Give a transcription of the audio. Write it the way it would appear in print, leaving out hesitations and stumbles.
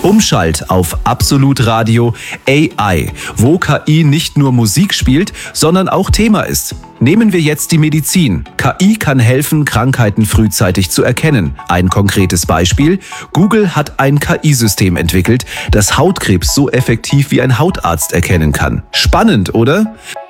Umschalt auf Absolut Radio AI, wo KI nicht nur Musik spielt, sondern auch Thema ist. Nehmen wir jetzt die Medizin. KI kann helfen, Krankheiten frühzeitig zu erkennen. Ein konkretes Beispiel: Google hat ein KI-System entwickelt, das Hautkrebs so effektiv wie ein Hautarzt erkennen kann. Spannend, oder?